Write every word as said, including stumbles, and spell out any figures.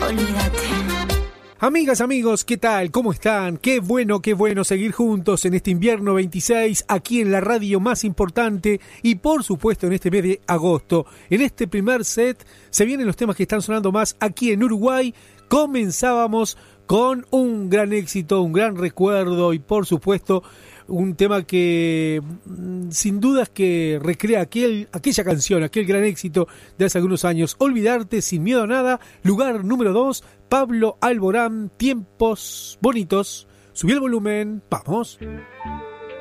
olvídate. Amigas, amigos, ¿qué tal? ¿Cómo están? Qué bueno, qué bueno seguir juntos en este invierno veintiséis, aquí en la radio más importante y por supuesto en este mes de agosto. En este primer set se vienen los temas que están sonando más aquí en Uruguay. Comenzábamos con un gran éxito, un gran recuerdo y por supuesto un tema que sin dudas que recrea aquel, aquella canción, aquel gran éxito de hace algunos años. Olvidarte sin miedo a nada, lugar número dos, Pablo Alborán, Tiempos Bonitos. Subí el volumen, vamos.